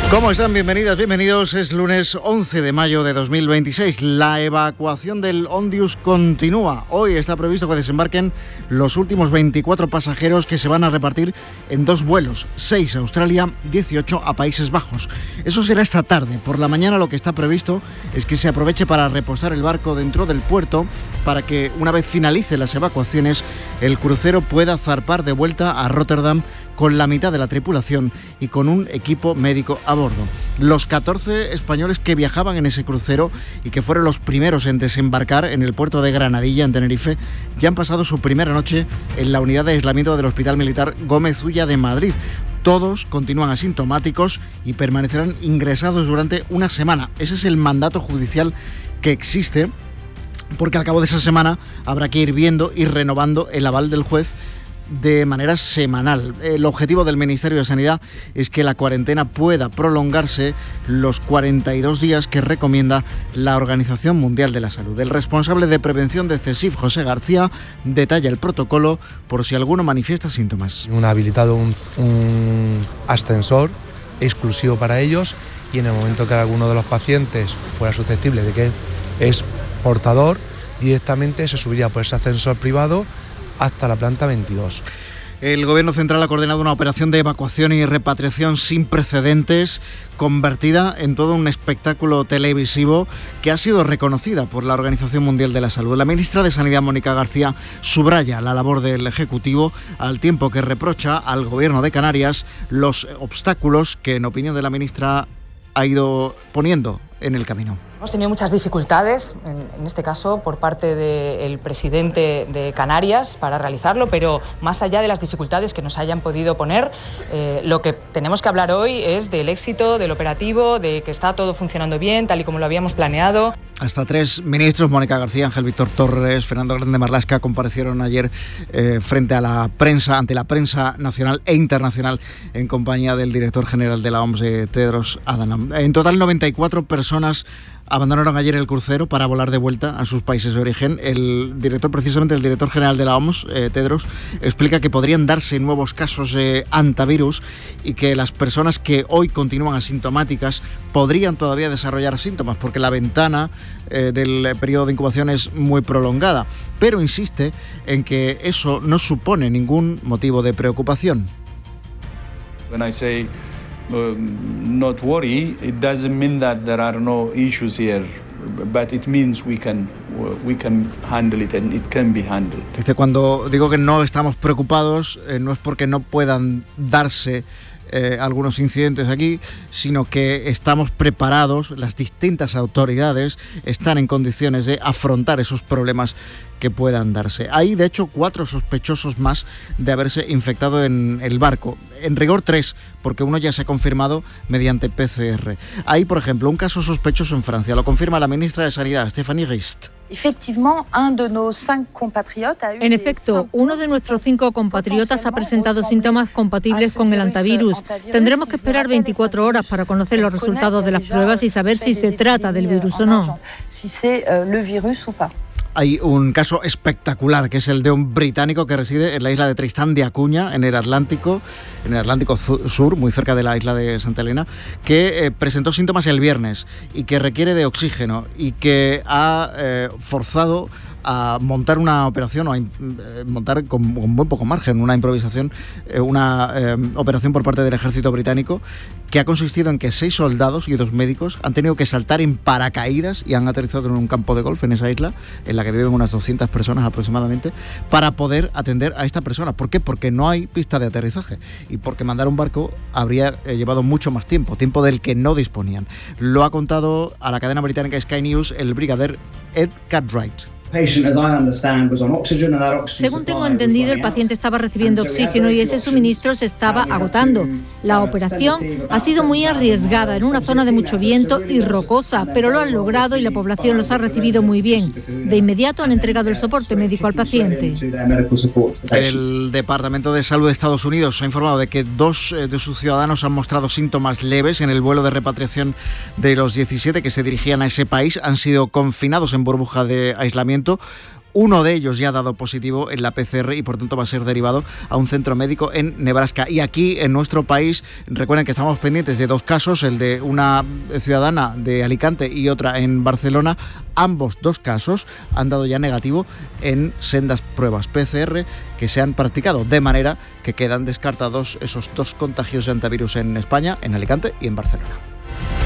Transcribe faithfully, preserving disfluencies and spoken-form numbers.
¿Cómo están? Bienvenidas, bienvenidos. Es lunes once de mayo de dos mil veintiséis. La evacuación del Ondius continúa. Hoy está previsto que desembarquen los últimos veinticuatro pasajeros que se van a repartir en dos vuelos, seis a Australia, dieciocho a Países Bajos. Eso será esta tarde. Por la mañana lo que está previsto es que se aproveche para repostar el barco dentro del puerto para que, una vez finalicen las evacuaciones, el crucero pueda zarpar de vuelta a Rotterdam con la mitad de la tripulación y con un equipo médico a bordo. Los catorce españoles que viajaban en ese crucero y que fueron los primeros en desembarcar en el puerto de Granadilla, en Tenerife, ya han pasado su primera noche en la unidad de aislamiento del Hospital Militar Gómez Ulla de Madrid. Todos continúan asintomáticos y permanecerán ingresados durante una semana. Ese es el mandato judicial que existe, porque al cabo de esa semana habrá que ir viendo y renovando el aval del juez de manera semanal. El objetivo del Ministerio de Sanidad es que la cuarentena pueda prolongarse los cuarenta y dos días que recomienda la Organización Mundial de la Salud. El responsable de prevención de CESIF, José García, detalla el protocolo por si alguno manifiesta síntomas. Un habilitado un, un ascensor exclusivo para ellos, y en el momento que alguno de los pacientes fuera susceptible de que es portador, directamente se subiría por ese ascensor privado hasta la planta veintidós. El Gobierno Central ha coordinado una operación de evacuación y repatriación sin precedentes, convertida en todo un espectáculo televisivo que ha sido reconocida por la Organización Mundial de la Salud. La ministra de Sanidad, Mónica García, subraya la labor del Ejecutivo al tiempo que reprocha al Gobierno de Canarias los obstáculos que, en opinión de la ministra, ha ido poniendo en el camino. Hemos tenido muchas dificultades, en, en este caso por parte del presidente de Canarias para realizarlo, pero más allá de las dificultades que nos hayan podido poner, eh, lo que tenemos que hablar hoy es del éxito del operativo, de que está todo funcionando bien, tal y como lo habíamos planeado. Hasta tres ministros, Mónica García, Ángel Víctor Torres, Fernando Grande Marlaska, comparecieron ayer eh, frente a la prensa, ante la prensa nacional e internacional, en compañía del director general de la O M S, Tedros Adhanom. En total, noventa y cuatro personas abandonaron ayer el crucero para volar de vuelta a sus países de origen. El director, precisamente el director general de la O M S, eh, Tedros, explica que podrían darse nuevos casos de antivirus y que las personas que hoy continúan asintomáticas podrían todavía desarrollar síntomas, porque la ventana eh, del periodo de incubación es muy prolongada. Pero insiste en que eso no supone ningún motivo de preocupación. When I say Uh, not worry, it doesn't mean that there are no issues here, but it means we can we can handle it and it can be handled. Dice, cuando digo que no estamos preocupados, eh, no es porque no puedan darse Eh, algunos incidentes aquí, sino que estamos preparados, las distintas autoridades están en condiciones de afrontar esos problemas que puedan darse. Hay, de hecho, cuatro sospechosos más de haberse infectado en el barco. En rigor, tres, porque uno ya se ha confirmado mediante P C R. Hay, por ejemplo, un caso sospechoso en Francia. Lo confirma la ministra de Sanidad, Stéphanie Rist. En efecto, uno de nuestros cinco compatriotas ha presentado síntomas compatibles con el antivirus. Tendremos que esperar veinticuatro horas para conocer los resultados de las pruebas y saber si se trata del virus o no. Hay un caso espectacular, que es el de un británico que reside en la isla de Tristán de Acuña, en el Atlántico, en el Atlántico Sur, muy cerca de la isla de Santa Elena, que eh, presentó síntomas el viernes y que requiere de oxígeno y que ha eh, forzado a montar una operación o a eh, montar con, con muy poco margen una improvisación, eh, una eh, operación por parte del ejército británico, que ha consistido en que seis soldados y dos médicos han tenido que saltar en paracaídas y han aterrizado en un campo de golf en esa isla, en la que viven unas doscientas personas aproximadamente, para poder atender a esta persona. ¿Por qué? Porque no hay pista de aterrizaje y porque mandar un barco habría eh, llevado mucho más tiempo, tiempo del que no disponían. Lo ha contado a la cadena británica Sky News el brigadier Ed Cartwright. Según tengo entendido, el paciente estaba recibiendo oxígeno y ese suministro se estaba agotando. La operación ha sido muy arriesgada en una zona de mucho viento y rocosa, pero lo han logrado y la población los ha recibido muy bien. De inmediato han entregado el soporte médico al paciente. El Departamento de Salud de Estados Unidos ha informado de que dos de sus ciudadanos han mostrado síntomas leves en el vuelo de repatriación de los diecisiete que se dirigían a ese país. Han sido confinados en burbuja de aislamiento. Uno de ellos ya ha dado positivo en la P C R y por tanto va a ser derivado a un centro médico en Nebraska. Y aquí en nuestro país, recuerden que estamos pendientes de dos casos, el de una ciudadana de Alicante y otra en Barcelona. Ambos dos casos han dado ya negativo en sendas pruebas P C R que se han practicado, de manera que quedan descartados esos dos contagios de antivirus en España, en Alicante y en Barcelona.